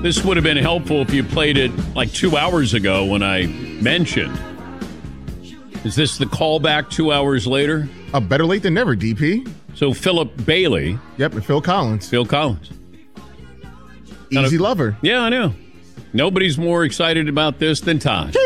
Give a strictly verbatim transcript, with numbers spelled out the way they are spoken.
This would have been helpful if you played it like two hours ago when I mentioned. Is this the callback two hours later? Uh, better late than never, D P. So Philip Bailey. Yep, and Phil Collins. Phil Collins. Easy lover. Yeah, I know. Nobody's more excited about this than Todd.